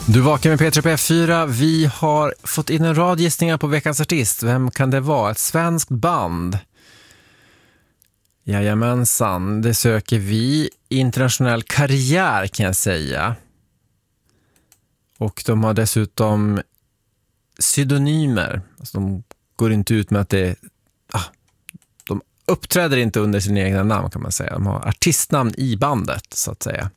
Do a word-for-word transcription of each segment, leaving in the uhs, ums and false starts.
Du vakar med P tre på F fyra. Vi har fått in en rad gissningar på veckans artist. Vem kan det vara? Ett svenskt band? Jajamensan, det söker vi. Internationell karriär kan jag säga. Och de har dessutom pseudonymer. Alltså de går inte ut med att det... Ah, de uppträder inte under sina egna namn kan man säga. De har artistnamn i bandet så att säga.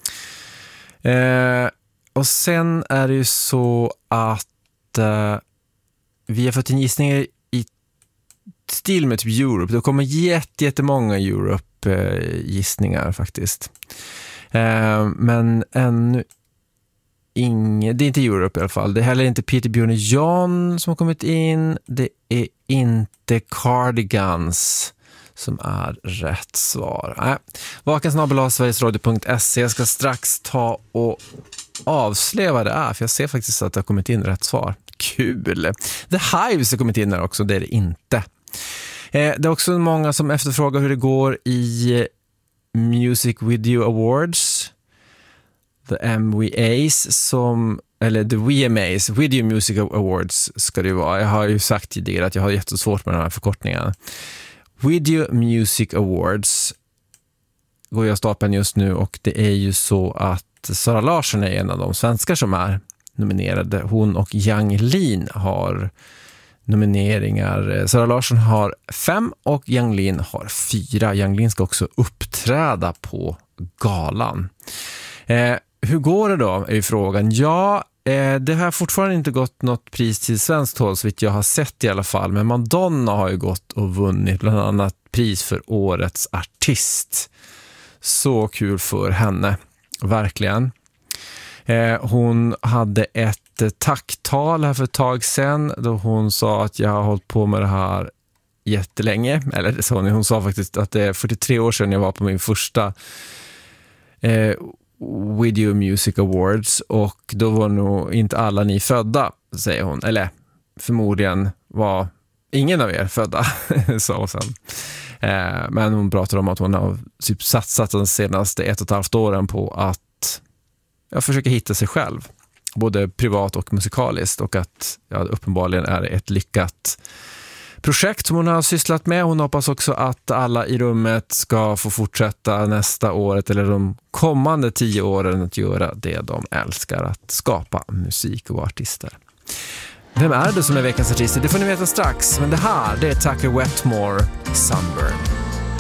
Eh... Och sen är det ju så att uh, vi har fått en gissning i stil med typ Europe. Det kommer jätte, jättemånga Europe-gissningar uh, faktiskt. Uh, men ännu inget, det är inte Europe i alla fall. Det är heller inte Peter Björn och John som har kommit in. Det är inte Cardigans som är rätt svar. Nej. Vaken snabel-a sverigesradio punkt se. Jag ska strax ta och avslöja vad det är, för jag ser faktiskt att det har kommit in rätt svar. Kul! The Hives har kommit in här också, det är det inte. Eh, det är också många som efterfrågar hur det går i Music Video Awards, The M V As, som, eller The V M As, Video Music Awards ska det ju vara. Jag har ju sagt tidigare att jag har jättesvårt med den här förkortningen. Video Music Awards går jag stapeln just nu, och det är ju så att Sara Larsson är en av de svenskar som är nominerade. Hon och Yang Lin har nomineringar. Sara Larsson har fem och Yang Lin har fyra. Yang Lin ska också uppträda på galan. Eh, hur går det då är ju frågan. Ja, eh, det har fortfarande inte gått något pris till svenskt håll så vitt jag har sett i alla fall. Men Madonna har ju gått och vunnit bland annat pris för årets artist. Så kul för henne. Verkligen. Eh, hon hade ett eh, tacktal här för ett tag sedan då hon sa att jag har hållit på med det här jättelänge. Eller så hon, hon sa faktiskt att det är fyrtiotre år sedan jag var på min första eh, Video Music Awards, och då var nog inte alla ni födda, säger hon. Eller förmodligen var ingen av er födda, sa hon sen. Eh, men hon pratar om att hon har typ satsat de senaste ett och ett halvt åren på att jag försöker hitta sig själv, både privat och musikaliskt, och att ja, uppenbarligen är det ett lyckat projekt som hon har sysslat med. Hon hoppas också att alla i rummet ska få fortsätta nästa året eller de kommande tio åren att göra det de älskar, att skapa musik och artister. Vem är det som är veckans artist? Det får ni veta strax, men det här det är Tucker Wetmore, Sunburn.